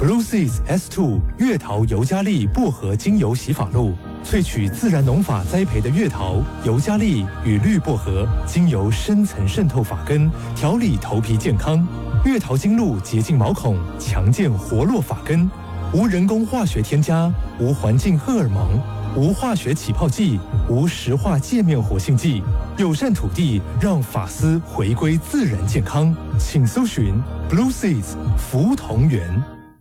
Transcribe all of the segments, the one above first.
Blue Seeds S2 月桃尤加利薄荷精油洗发露，萃取自然农法栽培的月桃、尤加利与绿薄荷精油，深层渗透发根，调理头皮健康。月桃精露洁净毛孔，强健活络发根，无人工化学添加，无环境荷尔蒙，无化学起泡剂，无石化界面活性剂，友善土地，让发丝回归自然健康。请搜寻 Blue Seeds 福同源。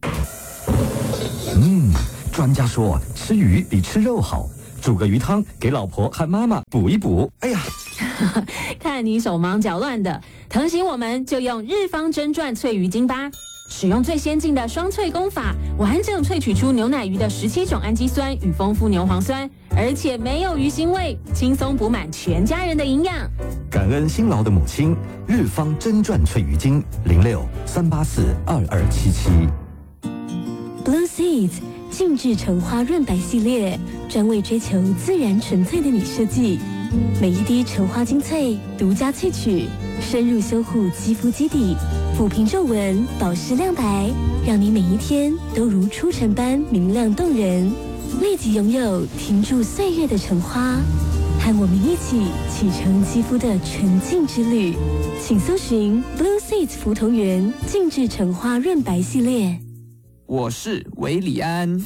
专家说吃鱼比吃肉好，煮个鱼汤给老婆和妈妈补一补。哎呀， 看你手忙脚乱的，疼醒我们就用日方真传萃鱼精吧。使用最先进的双萃工法，完整萃取出牛奶鱼的17种氨基酸与丰富牛磺酸，而且没有鱼腥味，轻松补满全家人的营养。 感恩辛劳的母亲，日方真传萃鱼精06-384-2277。 Blue Seeds 静置橙花润白系列，专为追求自然纯粹的你设计。每一滴橙花精粹独家萃取，深入修护肌肤基底，抚平皱纹，保湿亮白，让你每一天都如初晨般明亮动人。立即拥有停驻岁月的橙花，和我们一起启程肌肤的纯净之旅。请搜寻 Blue Seeds 福同源静置橙花润白系列。 我是韦礼安。